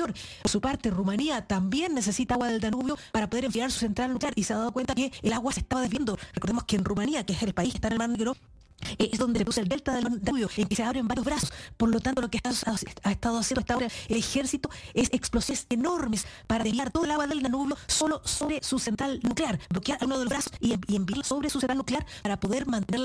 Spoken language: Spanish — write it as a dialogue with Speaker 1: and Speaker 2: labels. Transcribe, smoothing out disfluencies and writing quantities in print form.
Speaker 1: mayor. Por su parte, Rumanía también necesita agua del Danubio para poder enfriar su central nuclear y se ha dado cuenta que el agua se estaba desviando. Recordemos que en Rumanía, que es el país que está en el Mar Negro, es donde se produce el delta del Danubio, en que se abren varios brazos. Por lo tanto, lo que ha estado haciendo hasta ahora el ejército es explosiones enormes para desviar todo el agua del Danubio solo sobre su central nuclear, bloquear uno de los brazos y enviarlo sobre su central nuclear para poder mantener